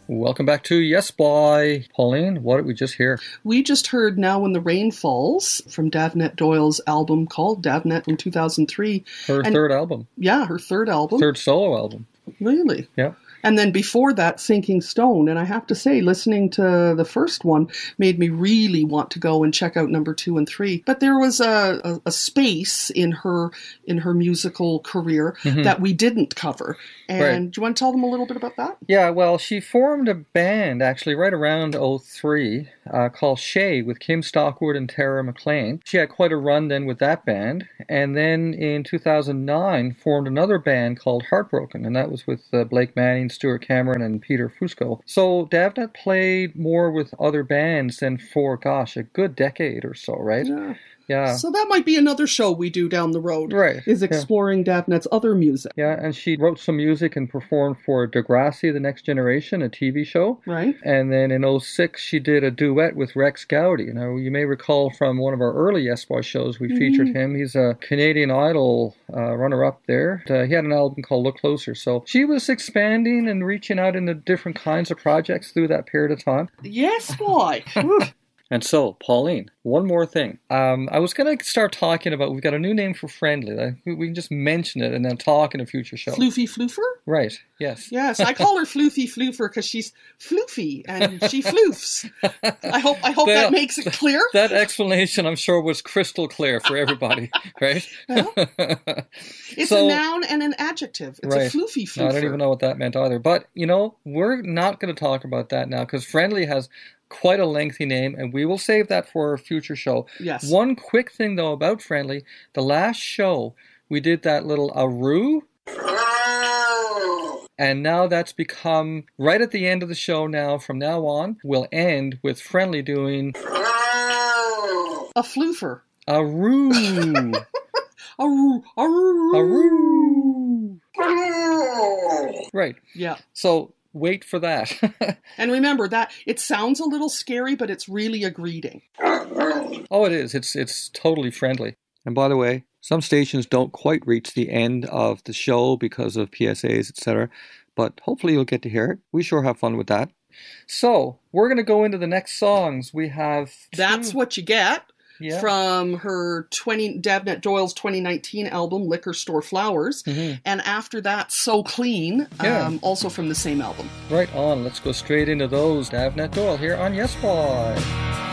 Welcome back to Yes Boy. Pauline, what did we just hear? We just heard Now When the Rain Falls from Davnette Doyle's album called Davnette from 2003. Her third album. Yeah, her third album. Third solo album. Really? Yeah. And then before that, Sinking Stone. And I have to say, listening to the first one made me really want to go and check out number 2 and 3. But there was a space in her musical career that we didn't cover. And do you want to tell them a little bit about that? Yeah, well, she formed a band actually right around 2003 called Shay with Kim Stockwood and Tara McLean. She had quite a run then with that band. And then in 2009 formed another band called Heartbroken. And that was with Blake Manning, Stuart Cameron, and Peter Fusco. So Davnette played more with other bands than for, a good decade or so, right? Yeah. So that might be another show we do down the road. Right. Is exploring Davnette's other music. Yeah, and she wrote some music and performed for Degrassi, The Next Generation, a TV show. Right. And then in 2006, she did a duet with Rex Gowdy. Now, you may recall from one of our early Yes Boy shows, we featured him. He's a Canadian Idol runner-up there. He had an album called Look Closer. So she was expanding and reaching out into different kinds of projects through that period of time. Yes Boy. And so, Pauline, one more thing. I was going to start talking about, we've got a new name for Friendly. We can just mention it and then talk in a future show. Floofy Floofer? Right, yes. Yes, I call her Floofy Floofer because she's floofy and she floofs. I hope that makes it clear. That explanation, I'm sure, was crystal clear for everybody, right? Well, it's a noun and an adjective. It's a floofy floofer. No, I don't even know what that meant either. But, we're not going to talk about that now because Friendly has quite a lengthy name, and we will save that for a future show. Yes. One quick thing, though, about Friendly. The last show, we did that little aroo. And now that's become, right at the end of the show now, from now on, we'll end with Friendly doing a floofer. Aroo. Aroo. Aroo. Aroo. Right. Yeah. So wait for that. And remember that it sounds a little scary, but it's really a greeting. Oh, it is. It's totally friendly. And by the way, some stations don't quite reach the end of the show because of PSAs, etc. But hopefully you'll get to hear it. We sure have fun with that. So we're going to go into the next songs. We have That's What You Get. Yeah. From her Davnette Doyle's 2019 album, Liquor Store Flowers. And after that, So Clean, also from the same album. Right on. Let's go straight into those. Davnette Doyle here on Yes Boy.